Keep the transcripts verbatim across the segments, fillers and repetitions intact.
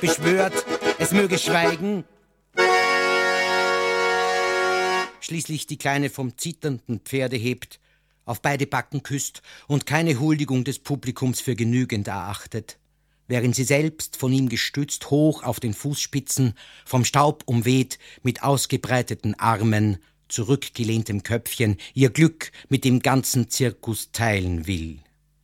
beschwört, es möge schweigen. Schließlich die Kleine vom zitternden Pferde hebt, auf beide Backen küsst und keine Huldigung des Publikums für genügend erachtet, während sie selbst, von ihm gestützt, hoch auf den Fußspitzen, vom Staub umweht, mit ausgebreiteten Armen, zurückgelehntem Köpfchen, ihr Glück mit dem ganzen Zirkus teilen will.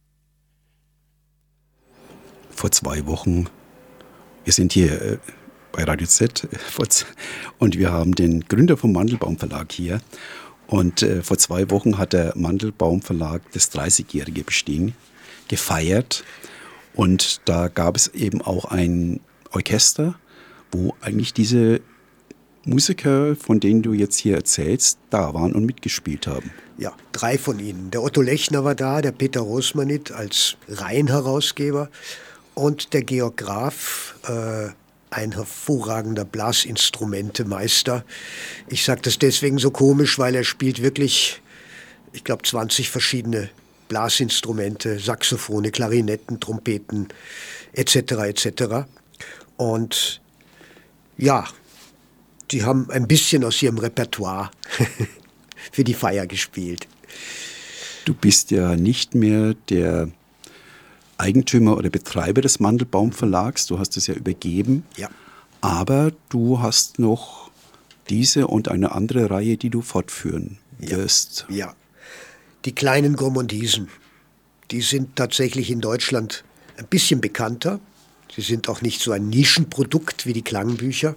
Vor zwei Wochen, wir sind hier äh, bei Radio Z äh, und wir haben den Gründer vom Mandelbaum Verlag hier. Und äh, vor zwei Wochen hat der Mandelbaum Verlag das dreißigjährige Bestehen gefeiert. Und da gab es eben auch ein Orchester, wo eigentlich diese Musiker, von denen du jetzt hier erzählst, da waren und mitgespielt haben. Ja, drei von ihnen. Der Otto Lechner war da, der Peter Rosmanit als Reihenherausgeber und der Georg Graf, äh, ein hervorragender Blasinstrumentemeister. Ich sage das deswegen so komisch, weil er spielt wirklich, ich glaube, zwanzig verschiedene Blasinstrumente, Saxophone, Klarinetten, Trompeten et cetera et cetera. Und ja, die haben ein bisschen aus ihrem Repertoire für die Feier gespielt. Du bist ja nicht mehr der Eigentümer oder Betreiber des Mandelbaum Verlags, du hast es ja übergeben. Ja. Aber du hast noch diese und eine andere Reihe, die du fortführen wirst. Ja. ja. Die kleinen Gourmandisen, die sind tatsächlich in Deutschland ein bisschen bekannter. Sie sind auch nicht so ein Nischenprodukt wie die Klangbücher.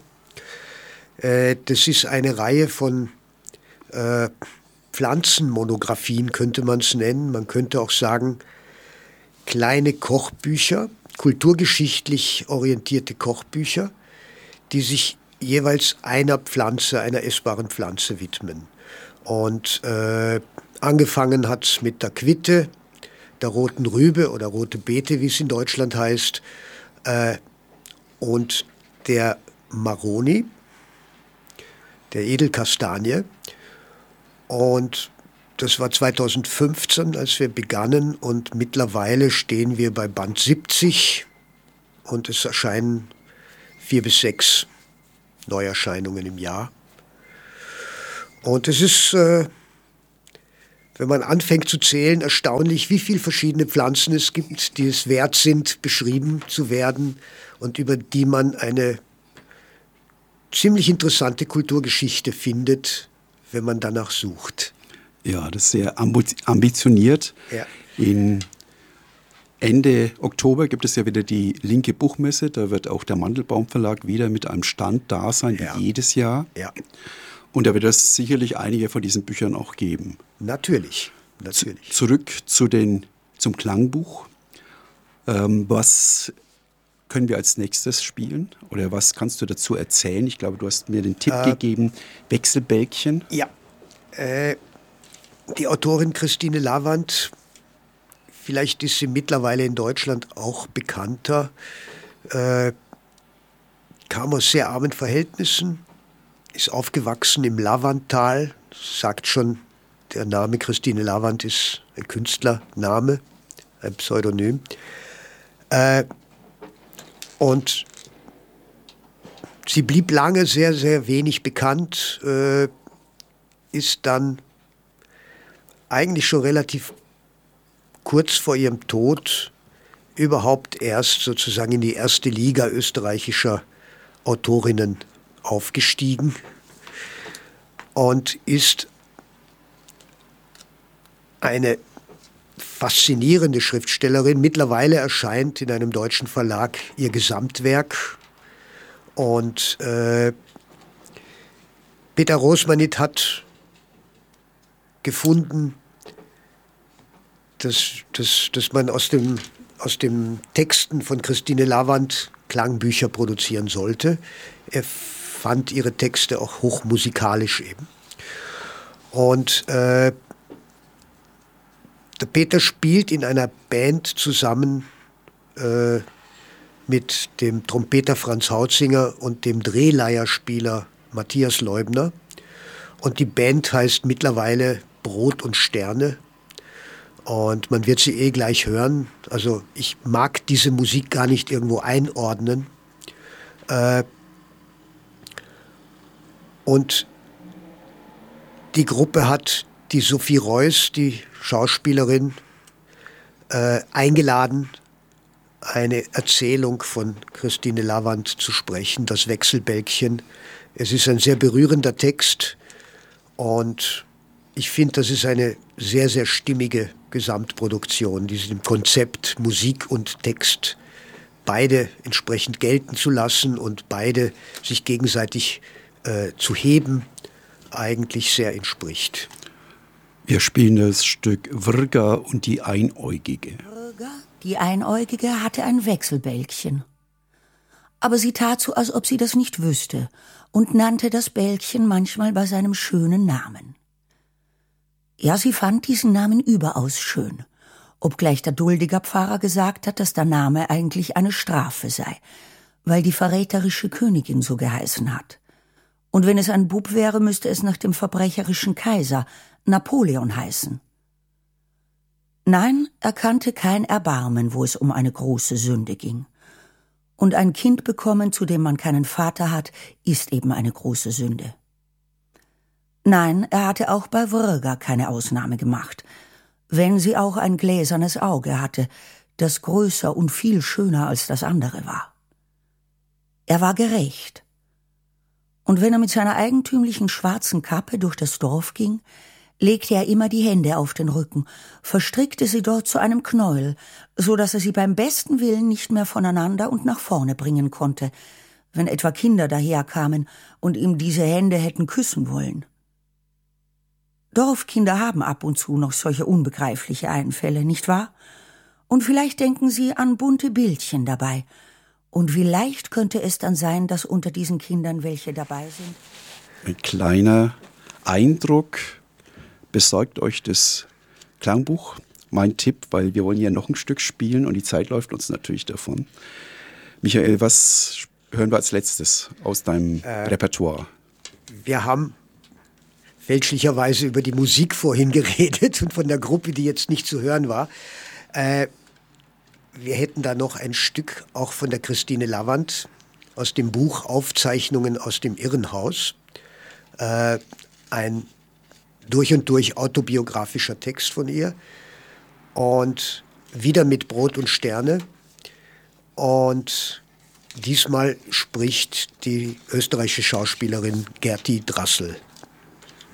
Äh, das ist eine Reihe von äh, Pflanzenmonographien, könnte man es nennen. Man könnte auch sagen, kleine Kochbücher, kulturgeschichtlich orientierte Kochbücher, die sich jeweils einer Pflanze, einer essbaren Pflanze widmen. Und äh, angefangen hat es mit der Quitte, der roten Rübe oder rote Beete, wie es in Deutschland heißt, äh, und der Maroni, der Edelkastanie. Und das war zweitausendfünfzehn, als wir begannen, und mittlerweile stehen wir bei Band siebzig und es erscheinen vier bis sechs Neuerscheinungen im Jahr. Und es ist, äh, wenn man anfängt zu zählen, erstaunlich, wie viele verschiedene Pflanzen es gibt, die es wert sind, beschrieben zu werden und über die man eine ziemlich interessante Kulturgeschichte findet, wenn man danach sucht. Ja, das ist sehr ambitioniert. Ja. In Ende Oktober gibt es ja wieder die Linke Buchmesse. Da wird auch der Mandelbaum Verlag wieder mit einem Stand da sein, ja. wie jedes Jahr. Ja. Und da wird es sicherlich einige von diesen Büchern auch geben. Natürlich, natürlich. Z- zurück zu den, zum Klangbuch. Ähm, was können wir als nächstes spielen? Oder was kannst du dazu erzählen? Ich glaube, du hast mir den Tipp äh, gegeben, Wechselbälkchen. Ja, äh, die Autorin Christine Lavand, vielleicht ist sie mittlerweile in Deutschland auch bekannter, äh, kam aus sehr armen Verhältnissen, ist aufgewachsen im Lavandtal, sagt schon, der Name Christine Lavand ist ein Künstlername, ein Pseudonym. Äh, und sie blieb lange sehr, sehr wenig bekannt, äh, ist dann eigentlich schon relativ kurz vor ihrem Tod überhaupt erst sozusagen in die erste Liga österreichischer Autorinnen aufgestiegen und ist eine faszinierende Schriftstellerin. Mittlerweile erscheint in einem deutschen Verlag ihr Gesamtwerk und äh, Peter Rosmanit hat gefunden, dass, dass, dass man aus dem, aus dem Texten von Christine Lavand Klangbücher produzieren sollte. Er fand ihre Texte auch hochmusikalisch eben. Und äh, der Peter spielt in einer Band zusammen äh, mit dem Trompeter Franz Hautzinger und dem Drehleierspieler Matthias Leubner. Und die Band heißt mittlerweile Brot und Sterne. Und man wird sie eh gleich hören. Also ich mag diese Musik gar nicht irgendwo einordnen. Äh, und die Gruppe hat die Sophie Reuss, die Schauspielerin, äh, eingeladen, eine Erzählung von Christine Lavand zu sprechen, das Wechselbälkchen. Es ist ein sehr berührender Text und ich finde, das ist eine sehr, sehr stimmige Gesamtproduktion, diesem Konzept Musik und Text beide entsprechend gelten zu lassen und beide sich gegenseitig äh, zu heben, eigentlich sehr entspricht. Wir spielen das Stück Vrga und die Einäugige. Vrga, die Einäugige, hatte ein Wechselbälkchen. Aber sie tat so, als ob sie das nicht wüsste und nannte das Bälkchen manchmal bei seinem schönen Namen. Ja, sie fand diesen Namen überaus schön, obgleich der duldiger Pfarrer gesagt hat, dass der Name eigentlich eine Strafe sei, weil die verräterische Königin so geheißen hat. Und wenn es ein Bub wäre, müsste es nach dem verbrecherischen Kaiser Napoleon heißen. Nein, er kannte kein Erbarmen, wo es um eine große Sünde ging. Und ein Kind bekommen, zu dem man keinen Vater hat, ist eben eine große Sünde. Nein, er hatte auch bei Vrga keine Ausnahme gemacht, wenn sie auch ein gläsernes Auge hatte, das größer und viel schöner als das andere war. Er war gerecht. Und wenn er mit seiner eigentümlichen schwarzen Kappe durch das Dorf ging, legte er immer die Hände auf den Rücken, verstrickte sie dort zu einem Knäuel, so dass er sie beim besten Willen nicht mehr voneinander und nach vorne bringen konnte, wenn etwa Kinder daherkamen und ihm diese Hände hätten küssen wollen. Dorfkinder haben ab und zu noch solche unbegreifliche Einfälle, nicht wahr? Und vielleicht denken sie an bunte Bildchen dabei. Und wie leicht könnte es dann sein, dass unter diesen Kindern welche dabei sind? Ein kleiner Eindruck. Besorgt euch das Klangbuch. Mein Tipp, weil wir wollen ja noch ein Stück spielen und die Zeit läuft uns natürlich davon. Michael, was hören wir als letztes aus deinem äh, Repertoire? Wir haben fälschlicherweise über die Musik vorhin geredet und von der Gruppe, die jetzt nicht zu hören war. Äh, wir hätten da noch ein Stück auch von der Christine Lavand aus dem Buch Aufzeichnungen aus dem Irrenhaus. Äh, ein durch und durch autobiografischer Text von ihr. Und wieder mit Brot und Sterne. Und diesmal spricht die österreichische Schauspielerin Gerti Drassel.